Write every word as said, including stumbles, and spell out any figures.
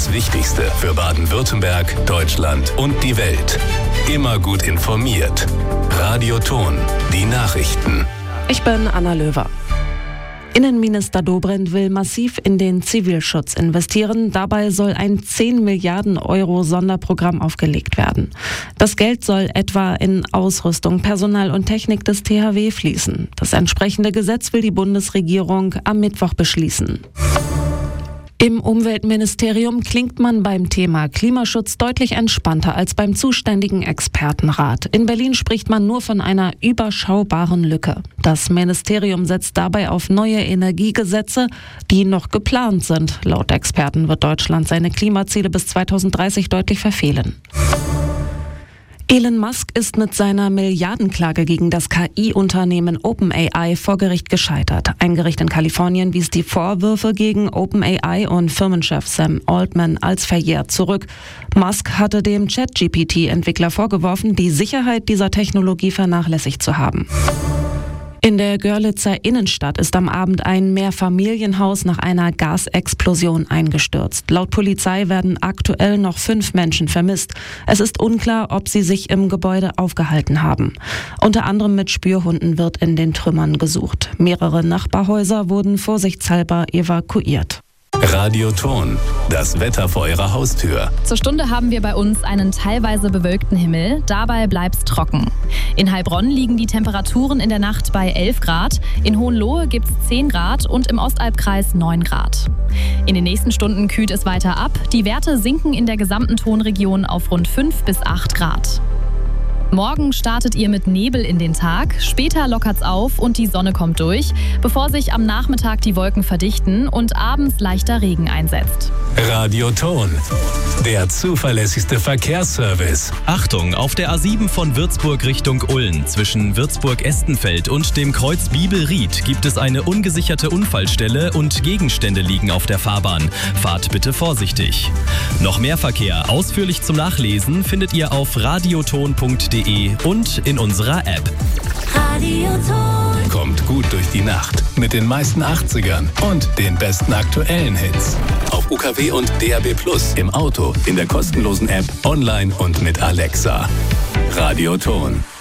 Das Wichtigste für Baden-Württemberg, Deutschland und die Welt. Immer gut informiert. Radio Thon, die Nachrichten. Ich bin Anna Löwer. Innenminister Dobrindt will massiv in den Zivilschutz investieren. Dabei soll ein zehn Milliarden Euro Sonderprogramm aufgelegt werden. Das Geld soll etwa in Ausrüstung, Personal und Technik des T H W fließen. Das entsprechende Gesetz will die Bundesregierung am Mittwoch beschließen. Im Umweltministerium klingt man beim Thema Klimaschutz deutlich entspannter als beim zuständigen Expertenrat. In Berlin spricht man nur von einer überschaubaren Lücke. Das Ministerium setzt dabei auf neue Energiegesetze, die noch geplant sind. Laut Experten wird Deutschland seine Klimaziele bis zweitausenddreißig deutlich verfehlen. Elon Musk ist mit seiner Milliardenklage gegen das K I-Unternehmen OpenAI vor Gericht gescheitert. Ein Gericht in Kalifornien wies die Vorwürfe gegen OpenAI und Firmenchef Sam Altman als verjährt zurück. Musk hatte dem Chat G P T-Entwickler vorgeworfen, die Sicherheit dieser Technologie vernachlässigt zu haben. In der Görlitzer Innenstadt ist am Abend ein Mehrfamilienhaus nach einer Gasexplosion eingestürzt. Laut Polizei werden aktuell noch fünf Menschen vermisst. Es ist unklar, ob sie sich im Gebäude aufgehalten haben. Unter anderem mit Spürhunden wird in den Trümmern gesucht. Mehrere Nachbarhäuser wurden vorsichtshalber evakuiert. Radio Thon, das Wetter vor Ihrer Haustür. Zur Stunde haben wir bei uns einen teilweise bewölkten Himmel, dabei bleibt's trocken. In Heilbronn liegen die Temperaturen in der Nacht bei elf Grad, in Hohenlohe gibt's zehn Grad und im Ostalbkreis neun Grad. In den nächsten Stunden kühlt es weiter ab, die Werte sinken in der gesamten Thonregion auf rund fünf bis acht Grad. Morgen startet ihr mit Nebel in den Tag, später lockert's auf und die Sonne kommt durch, bevor sich am Nachmittag die Wolken verdichten und abends leichter Regen einsetzt. Radio Thon, der zuverlässigste Verkehrsservice. Achtung, auf der A sieben von Würzburg Richtung Ulm zwischen Würzburg-Estenfeld und dem Kreuz Bibelried gibt es eine ungesicherte Unfallstelle und Gegenstände liegen auf der Fahrbahn. Fahrt bitte vorsichtig. Noch mehr Verkehr ausführlich zum Nachlesen findet ihr auf radioton punkt de und in unserer App. Radio Thon. Kommt gut durch die Nacht mit den meisten achtzigern und den besten aktuellen Hits. Auf U K W und D A B Plus, im Auto, in der kostenlosen App, online und mit Alexa. Radio Thon.